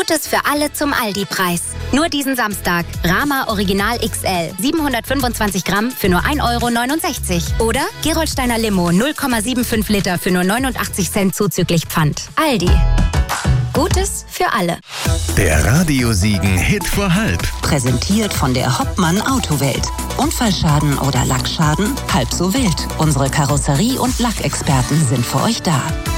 Gutes für alle zum Aldi-Preis. Nur diesen Samstag. Rama Original XL. 725 Gramm für nur 1,69 €. Oder Gerolsteiner Limo 0,75 Liter für nur 89 Cent zuzüglich Pfand. Aldi. Gutes für alle. Der Radio-Siegen Hit vor halb. Präsentiert von der Hoppmann Autowelt. Unfallschaden oder Lackschaden? Halb so wild. Unsere Karosserie- und Lackexperten sind für euch da.